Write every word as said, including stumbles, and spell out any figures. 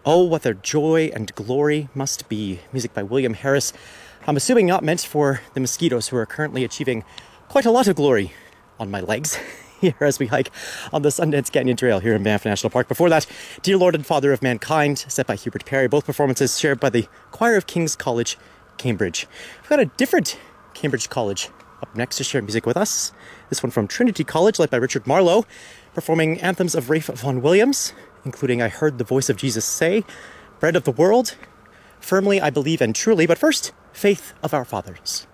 Oh, what their joy and glory must be. Music by William Harris. I'm assuming not meant for the mosquitoes who are currently achieving quite a lot of glory on my legs here as we hike on the Sundance Canyon Trail here in Banff National Park. Before that, Dear Lord and Father of Mankind, set by Hubert Perry. Both performances shared by the choir of King's College, Cambridge. We've got a different Cambridge College up next to share music with us. This one from Trinity College, led by Richard Marlowe, performing anthems of Ralph Vaughan Williams, including I Heard the Voice of Jesus Say, Bread of the World, Firmly I Believe and Truly, but first, Faith of Our Fathers.